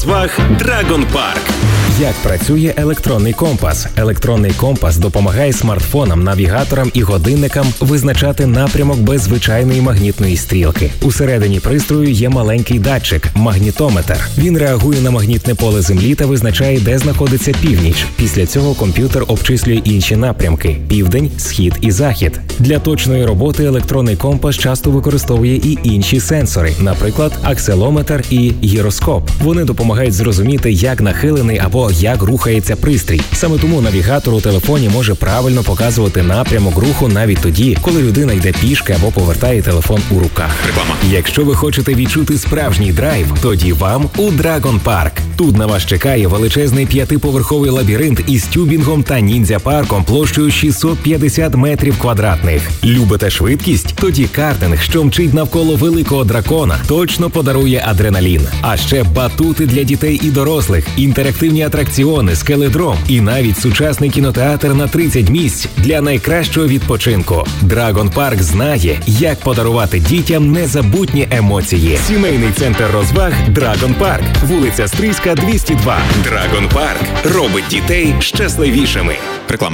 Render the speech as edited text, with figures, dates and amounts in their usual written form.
Розваг Dragon Park. Як працює електронний компас? Електронний компас допомагає смартфонам, навігаторам і годинникам визначати напрямок без звичайної магнітної стрілки. Усередині пристрою є маленький датчик – магнітометр. Він реагує на магнітне поле Землі та визначає, де знаходиться північ. Після цього комп'ютер обчислює інші напрямки – південь, схід і захід. Для точної роботи електронний компас часто використовує і інші сенсори, наприклад, акселометр і гіроскоп. Вони допомагають зрозуміти, як нахилений або як рухається пристрій. Саме тому навігатор у телефоні може правильно показувати напрямок руху навіть тоді, коли людина йде пішки або повертає телефон у руках. Реклама. Якщо ви хочете відчути справжній драйв, тоді вам у Dragon Park. Тут на вас чекає величезний 5-поверховий лабіринт із тюбінгом та ніндзя-парком площею 650 метрів квадратних. Любите швидкість? Тоді картинг, що мчить навколо великого дракона, точно подарує адреналін. А ще батути для дітей і дорослих, інтерактивні атракціони, скеледром і навіть сучасний кінотеатр на 30 місць для найкращого відпочинку. Dragon Park знає, як подарувати дітям незабутні емоції. Сімейний центр розваг Dragon Park. Вулиця Стрийська, 202. Dragon Park робить дітей щасливішими. Реклама.